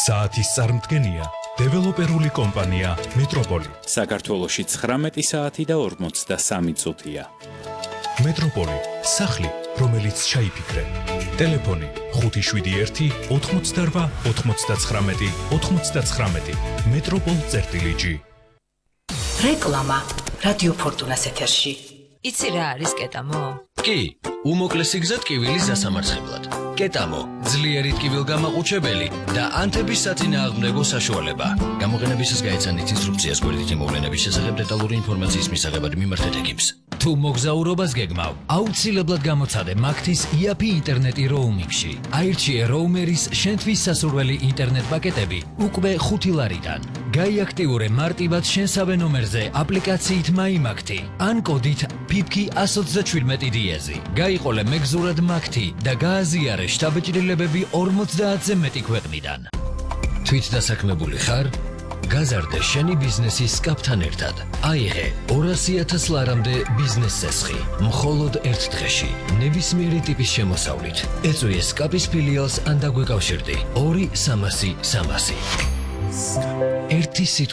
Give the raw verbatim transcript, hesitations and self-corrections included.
საათის წარმდგენია დეველოპერული კომპანია მეტროპოლი. საქართველოში ცხრამეტი საათი და ორმოცდასამი წუთია. მეტროპოლი, სახლი, რომელიც ჩაიფიქრე. ტელეფონი ხუთი შვიდი ერთი ოთხმოცდარვა ოთხმოცდაცხრამეტი ოთხმოცდაცხრამეტი. მეტროპოლ წერტილი ჯი. რეკლამა რადიო ფორტუნას ეთერში. იცი რა არის კეტამო? კი, უმოკლესი გზა ტკივილის დასამარცხებლად. კეტამო, ძლიერი ტკივილგამაყუჩებელი და ანთების საწინააღმდეგო საშუალება. გამოყენებისას გაეცანით ინსტრუქციას გვერდითი მოვლენების შესახებ დეტალური ინფორმაციის მისაღებად მიმართეთ ეკიპს. თუ მოგზაურობას გეგმავ, აუცილებლად გამოცადე მაგთის იაფი ინტერნეტი როუმინგში. აირჩიე როუმერის შენთვის სასურველი ინტერნეტ პაკეტები უკვე ხუთი ლარიდან. გაიაქტიურე მარტივად შენსავე ნომერზე აპლიკაციით მაიმაგთი ან კოდით ფიფკი ას ოცდაჩვიდმეტი დიეზი. გაიყოლე მეგზურად მაგთი და გააზიარე შთაბეჭდილებები ორმოცდაათზე მეტი ქვეყნიდან. თვით დასაქმებული ხარ? გაზარდე შენი ბიზნესის სკაპთან ერთად. აიღე ორასი ათას ლარამდე ბიზნეს წესხი. მხოლოდ ერთ დღეში, ნებისმიერი ტიპის შემოსავლით. ეწვიე სკაპის ფილიალს ან დაგვეკავშირდი. ორი სამასი სამასი. ერთი